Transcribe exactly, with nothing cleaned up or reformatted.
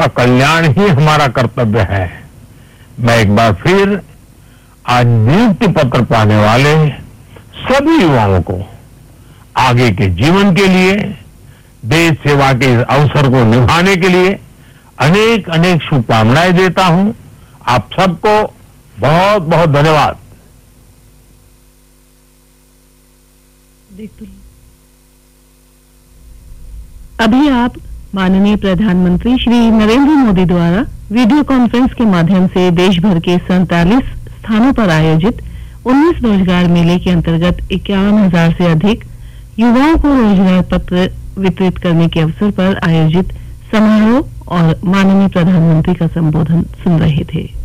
का कल्याण ही हमारा कर्तव्य है। मैं एक बार फिर आज नियुक्ति पत्र पाने वाले सभी युवाओं को आगे के जीवन के लिए, देश सेवा के अवसर को निभाने के लिए अनेक अनेक शुभकामनाएं देता हूं। आप सबको बहुत बहुत धन्यवाद। अभी आप माननीय प्रधानमंत्री श्री नरेंद्र मोदी द्वारा वीडियो कॉन्फ्रेंस के माध्यम से देश भर के सैंतालीस स्थानों पर आयोजित उन्नीस रोजगार मेले के अंतर्गत इक्यावन हजार से अधिक युवाओं को रोजगार पत्र वितरित करने के अवसर पर आयोजित समारोह और माननीय प्रधानमंत्री का संबोधन सुन रहे थे।